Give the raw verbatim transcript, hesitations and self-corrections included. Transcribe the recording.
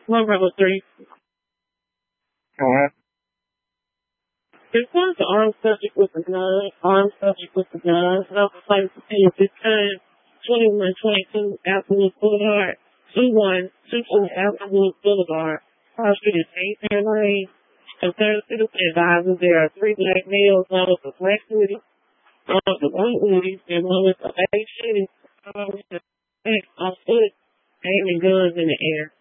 Number three. Alright. It was the armed subject with the gun, armed subject with the gun, number five fifteen, this time, twenty-one twenty-two, Applewood Boulevard, two one two two Applewood Boulevard, Cross Street is eight ten Lane. Concerned citizen advisors there are three black males, one with a black hoodie, one with a white hoodie, and one with a white shitty, um, with a on foot, aiming guns in the air.